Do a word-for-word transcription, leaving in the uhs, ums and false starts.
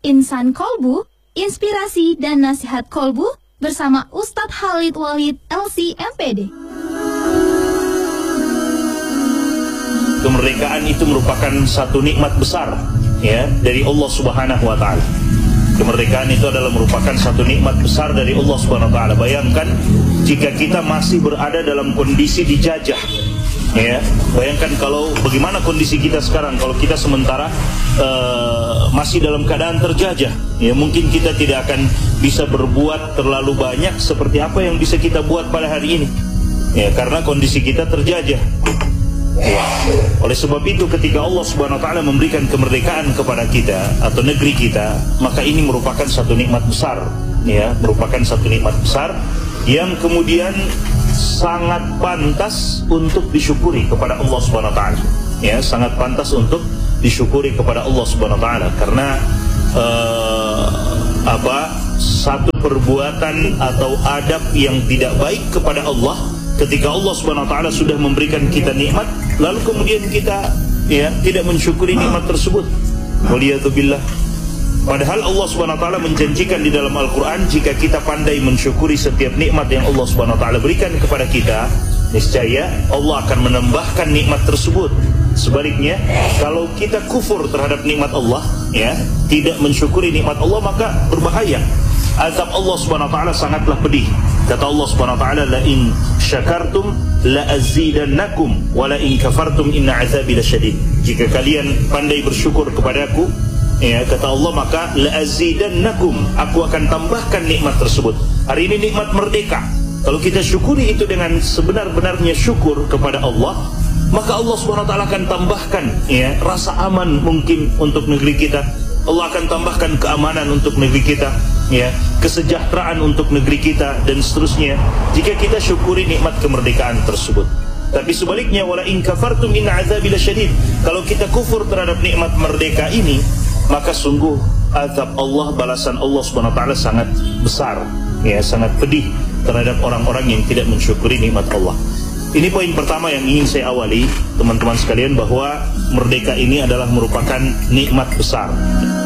Insan Kolbu, Inspirasi dan Nasihat Kolbu bersama Ustadz Khalid Walid L C M P D. Kemerdekaan itu merupakan satu nikmat besar ya dari Allah Subhanahu wa taala. Kemerdekaan itu adalah merupakan satu nikmat besar dari Allah Subhanahu wa taala. Bayangkan jika kita masih berada dalam kondisi dijajah. Ya, bayangkan kalau bagaimana kondisi kita sekarang kalau kita sementara uh, masih dalam keadaan terjajah. Ya, mungkin kita tidak akan bisa berbuat terlalu banyak seperti apa yang bisa kita buat pada hari ini. Ya, karena kondisi kita terjajah. Ya. Oleh sebab itu ketika Allah Subhanahu wa taala memberikan kemerdekaan kepada kita atau negeri kita, maka ini merupakan satu nikmat besar, ya, merupakan satu nikmat besar yang kemudian sangat pantas untuk disyukuri kepada Allah Subhanahu wa taala. Ya, sangat pantas untuk disyukuri kepada Allah Subhanahu wa taala karena uh, apa? satu perbuatan atau adab yang tidak baik kepada Allah ketika Allah Subhanahu wa taala sudah memberikan kita nikmat, lalu kemudian kita ya tidak mensyukuri nikmat tersebut. Waliyadzubillah. Padahal Allah Subhanahu wa taala menjanjikan di dalam Al-Qur'an jika kita pandai mensyukuri setiap nikmat yang Allah Subhanahu wa taala berikan kepada kita, niscaya Allah akan menambahkan nikmat tersebut. Sebaliknya, kalau kita kufur terhadap nikmat Allah, ya, tidak mensyukuri nikmat Allah, maka berbahaya. Azab Allah Subhanahu wa taala sangatlah pedih. Kata Allah Subhanahu wa taala, la in syakartum la azidannakum wa la in kafartum inna azabi lasyadid. Jika kalian pandai bersyukur kepadaku, ya, kata Allah, maka la azidannakum, aku akan tambahkan nikmat tersebut. Hari ini nikmat merdeka. Kalau kita syukuri itu dengan sebenar-benarnya syukur kepada Allah, maka Allah Subhanahu wa taala akan tambahkan ya rasa aman mungkin untuk negeri kita. Allah akan tambahkan keamanan untuk negeri kita, ya, kesejahteraan untuk negeri kita dan seterusnya jika kita syukuri nikmat kemerdekaan tersebut. Tapi sebaliknya, wala in kafartum inna azabi lasyadid. Kalau kita kufur terhadap nikmat merdeka ini, maka sungguh azab Allah, balasan Allah Subhanahu wa taala sangat besar, ya, sangat pedih terhadap orang-orang yang tidak mensyukuri nikmat Allah. Ini poin pertama yang ingin saya awali, teman-teman sekalian, bahwa merdeka ini adalah merupakan nikmat besar.